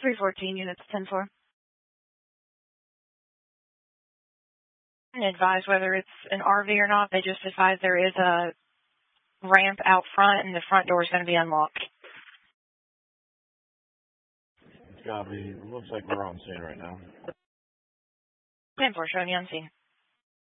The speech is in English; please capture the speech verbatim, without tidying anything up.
three fourteen units, ten four. And advise whether it's an R V or not. They just advise there is a ramp out front and the front door is going to be unlocked. Copy. Looks like we're on scene right now. ten four, showing you on scene.